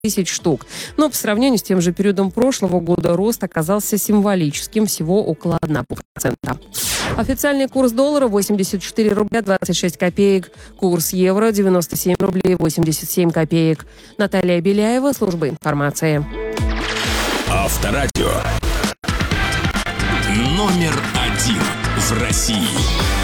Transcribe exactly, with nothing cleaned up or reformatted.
тысяч штук. Но по сравнению с тем же периодом прошлого года рост оказался символическим, всего около одного процента. Официальный курс доллара восемьдесят четыре рубля двадцать шесть копеек. Курс евро девяносто семь рублей восемьдесят семь копеек. Наталья Беляева, служба информации. Авторадио. Номер один в России.